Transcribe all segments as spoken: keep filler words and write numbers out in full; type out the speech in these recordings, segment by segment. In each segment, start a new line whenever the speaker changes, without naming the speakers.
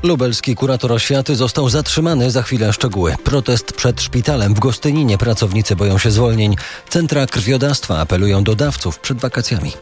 Lubelski kurator oświaty został zatrzymany. Za chwilę szczegóły. Protest przed szpitalem w Gostyninie. Pracownicy boją się zwolnień. Centra krwiodawstwa apelują do dawców przed wakacjami.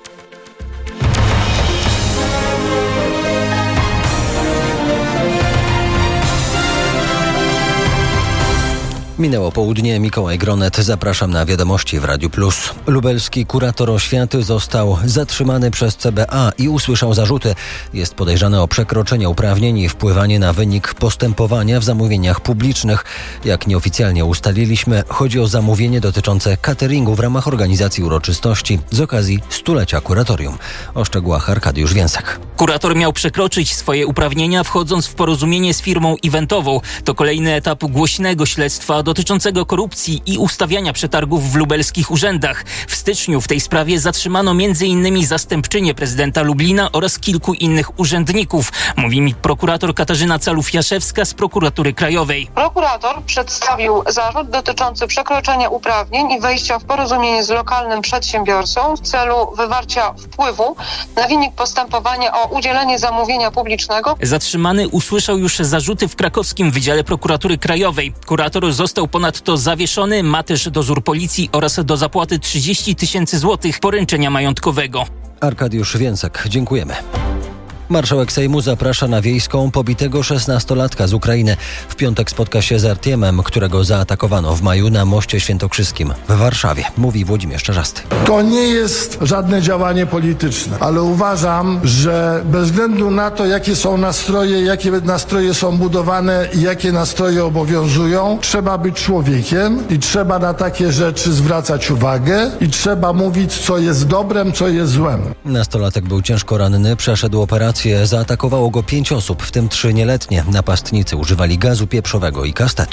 Minęło południe. Mikołaj Gronet. Zapraszam na wiadomości w Radiu Plus. Lubelski kurator oświaty został zatrzymany przez C B A i usłyszał zarzuty. Jest podejrzany o przekroczenie uprawnień i wpływanie na wynik postępowania w zamówieniach publicznych. Jak nieoficjalnie ustaliliśmy, chodzi o zamówienie dotyczące cateringu w ramach organizacji uroczystości z okazji stulecia kuratorium. O szczegółach Arkadiusz Więcek.
Kurator miał przekroczyć swoje uprawnienia, wchodząc w porozumienie z firmą eventową. To kolejny etap głośnego śledztwa dotyczącego korupcji i ustawiania przetargów w lubelskich urzędach. W styczniu w tej sprawie zatrzymano między innymi zastępczynię prezydenta Lublina oraz kilku innych urzędników. Mówi mi prokurator Katarzyna Calów-Jaszewska z Prokuratury Krajowej.
Prokurator przedstawił zarzut dotyczący przekroczenia uprawnień i wejścia w porozumienie z lokalnym przedsiębiorcą w celu wywarcia wpływu na wynik postępowania o udzielenie zamówienia publicznego.
Zatrzymany usłyszał już zarzuty w krakowskim Wydziale Prokuratury Krajowej. Kurator został ponadto zawieszony, ma też dozór policji oraz do zapłaty trzydzieści tysięcy złotych poręczenia majątkowego.
Arkadiusz Więcek, dziękujemy. Marszałek Sejmu zaprasza na wiejską pobitego szesnastolatka z Ukrainy. W piątek spotka się z Artiemem, którego zaatakowano w maju na Moście Świętokrzyskim w Warszawie, mówi Włodzimierz Czarzasty.
To nie jest żadne działanie polityczne, ale uważam, że bez względu na to, jakie są nastroje, jakie nastroje są budowane i jakie nastroje obowiązują, trzeba być człowiekiem i trzeba na takie rzeczy zwracać uwagę i trzeba mówić, co jest dobrem, co jest złem.
Nastolatek był ciężko ranny, przeszedł operację. Zaatakowało go pięć osób, w tym trzy nieletnie. Napastnicy używali gazu pieprzowego i kastetu.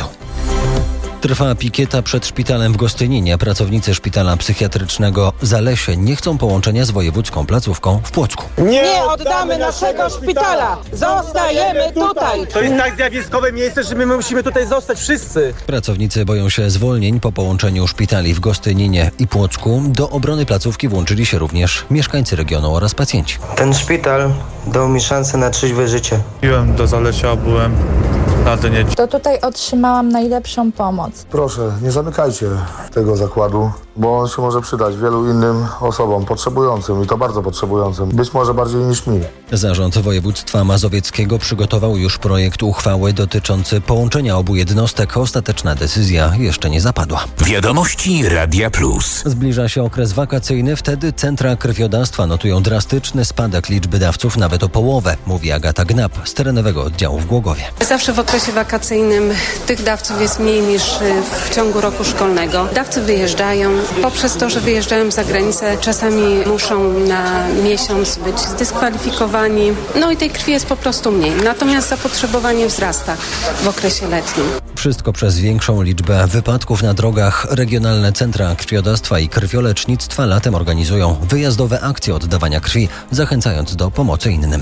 Trwa pikieta przed szpitalem w Gostyninie. Pracownicy szpitala psychiatrycznego Zalesie nie chcą połączenia z wojewódzką placówką w Płocku.
Nie oddamy naszego szpitala! Zostajemy tutaj!
To jest tak zjawiskowe miejsce, że my musimy tutaj zostać wszyscy.
Pracownicy boją się zwolnień po połączeniu szpitali w Gostyninie i Płocku. Do obrony placówki włączyli się również mieszkańcy regionu oraz pacjenci.
Ten szpital dał mi szansę na trzeźwe życie.
Byłem do Zalesia, byłem na dnie.
To tutaj otrzymałam najlepszą pomoc.
Proszę, nie zamykajcie tego zakładu, bo on się może przydać wielu innym osobom potrzebującym i to bardzo potrzebującym, być może bardziej niż mi.
Zarząd województwa mazowieckiego przygotował już projekt uchwały dotyczący połączenia obu jednostek. Ostateczna decyzja jeszcze nie zapadła.
Wiadomości Radia Plus.
Zbliża się okres wakacyjny, wtedy centra krwiodawstwa notują drastyczny spadek liczby dawców nawet o połowę, mówi Agata Gnap z terenowego oddziału w Głogowie.
Zawsze w okresie wakacyjnym tych dawców jest mniej niż w ciągu roku szkolnego. Dawcy wyjeżdżają. Poprzez to, że wyjeżdżają za granicę, czasami muszą na miesiąc być zdyskwalifikowani. No i tej krwi jest po prostu mniej. Natomiast zapotrzebowanie wzrasta w okresie letnim.
Wszystko przez większą liczbę wypadków na drogach. Regionalne centra krwiodawstwa i krwiolecznictwa latem organizują wyjazdowe akcje oddawania krwi, zachęcając do pomocy innym.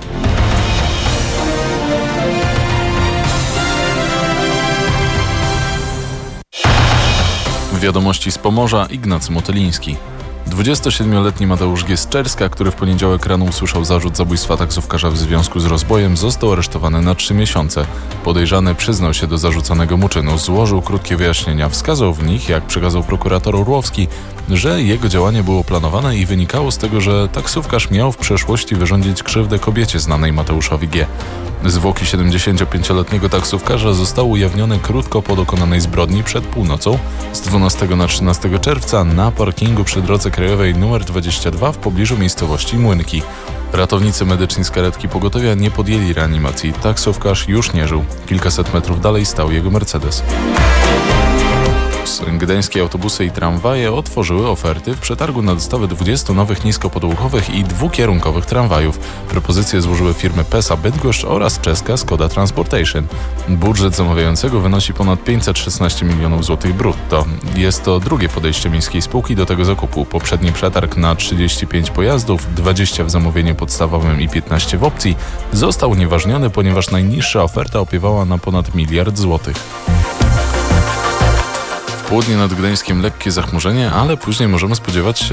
Wiadomości z Pomorza, Ignacy Motyliński. dwudziestosiedmioletni Mateusz G. z Czerska, który w poniedziałek rano usłyszał zarzut zabójstwa taksówkarza w związku z rozbojem, został aresztowany na trzy miesiące. Podejrzany przyznał się do zarzucanego mu czynu, złożył krótkie wyjaśnienia. Wskazał w nich, jak przekazał prokurator Orłowski, że jego działanie było planowane i wynikało z tego, że taksówkarz miał w przeszłości wyrządzić krzywdę kobiecie znanej Mateuszowi G. Zwłoki siedemdziesięciopięcioletniego taksówkarza zostały ujawnione krótko po dokonanej zbrodni przed północą z dwunastego na trzynastego czerwca na parkingu przy drodze krajowej nr dwadzieścia dwa w pobliżu miejscowości Młynki. Ratownicy medyczni z karetki pogotowia nie podjęli reanimacji. Taksówkarz już nie żył. Kilkaset metrów dalej stał jego Mercedes. Gdańskie autobusy i tramwaje otworzyły oferty w przetargu na dostawę dwudziestu nowych niskopodłogowych i dwukierunkowych tramwajów. Propozycje złożyły firmy Pesa Bydgoszcz oraz czeska Skoda Transportation. Budżet zamawiającego wynosi ponad pięćset szesnaście milionów złotych brutto. Jest to drugie podejście miejskiej spółki do tego zakupu. Poprzedni przetarg na trzydzieści pięć pojazdów, dwadzieścia w zamówieniu podstawowym i piętnaście w opcji, został unieważniony, ponieważ najniższa oferta opiewała na ponad miliard złotych. W południe nad Gdańskiem lekkie zachmurzenie, ale później możemy spodziewać się